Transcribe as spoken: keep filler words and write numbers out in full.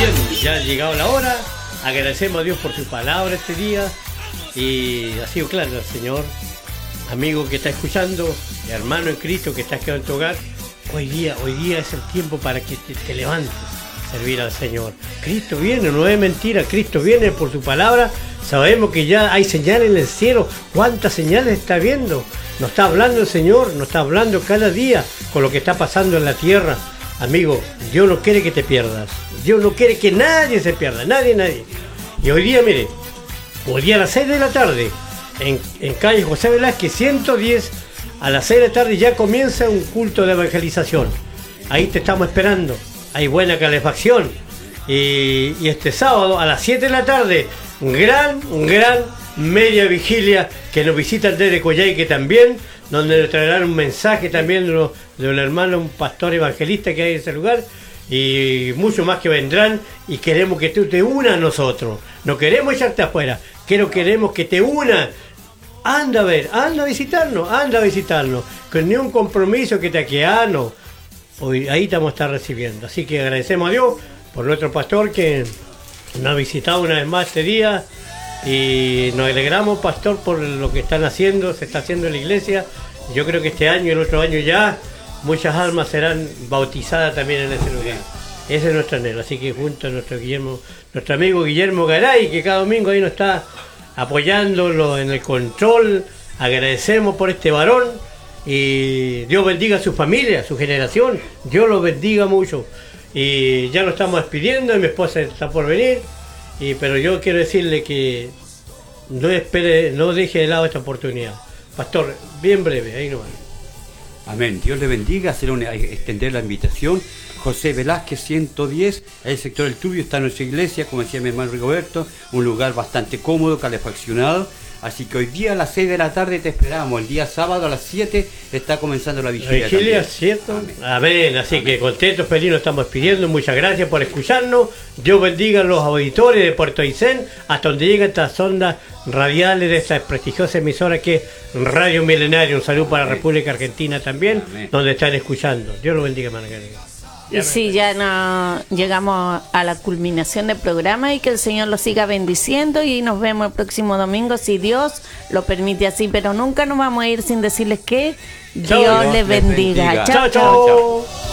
bien, ya ha llegado la hora. Agradecemos a Dios por su palabra este día. Y ha sido claro, Señor. Amigo que está escuchando, hermano en Cristo que estás quedando en tu hogar, hoy día, hoy día es el tiempo para que te, te levantes a servir al Señor. Cristo viene, no es mentira, Cristo viene por su palabra. Sabemos que ya hay señales en el cielo. ¿Cuántas señales está viendo? Nos está hablando el Señor, nos está hablando cada día con lo que está pasando en la tierra. Amigo, Dios no quiere que te pierdas. Dios no quiere que nadie se pierda, nadie, nadie. Y hoy día, mire, hoy día a las seis de la tarde, en, en calle José Velázquez ciento diez, a las seis de la tarde ya comienza un culto de evangelización. Ahí te estamos esperando. Hay buena calefacción. Y, y este sábado a las siete de la tarde, gran, gran media vigilia que nos visitan desde Coyhaique también, donde nos traerán un mensaje también de, uno, de un hermano, un pastor evangelista que hay en ese lugar, y muchos más que vendrán, y queremos que tú te unas a nosotros. No queremos echarte afuera, quiero, queremos que te unas. Anda a ver, anda a visitarnos, anda a visitarnos, con ni un compromiso que te aqueano. Hoy ahí te vamos a estar recibiendo. Así que agradecemos a Dios por nuestro pastor que nos ha visitado una vez más este día, y nos alegramos, pastor, por lo que están haciendo, se está haciendo en la iglesia. Yo creo que este año y el otro año ya muchas almas serán bautizadas también en ese lugar. Ese es nuestro anhelo. Así que junto a nuestro Guillermo, nuestro amigo Guillermo Garay, que cada domingo ahí nos está apoyándolo en el control, agradecemos por este varón, y Dios bendiga a su familia, a su generación, Dios los bendiga mucho. Y ya nos estamos despidiendo, y mi esposa está por venir, y, pero yo quiero decirle que no espere, no deje de lado esta oportunidad. Pastor, bien breve, ahí nomás. Amén, Dios le bendiga, hacer una, extender la invitación. José Velázquez ciento diez, el sector del Tubio, está nuestra iglesia, como decía mi hermano Rigoberto, un lugar bastante cómodo, calefaccionado. Así que hoy día a las seis de la tarde te esperamos. El día sábado a las siete está comenzando la vigilia. La vigilia, ¿cierto? Amén. Amén. Así Amén. Que contentos, felices, estamos pidiendo. Muchas gracias por escucharnos. Dios bendiga a los auditores de Puerto Aysén, hasta donde llegan estas ondas radiales de esta prestigiosa emisora que es Radio Milenario. Un saludo para la República Argentina también, Amén. Donde están escuchando. Dios los bendiga, hermano. Y sí, ya no, llegamos a la culminación del programa, y que el Señor lo siga bendiciendo, y nos vemos el próximo domingo si Dios lo permite así, pero nunca nos vamos a ir sin decirles que Dios, Dios les bendiga. bendiga. Chao, chao. chao.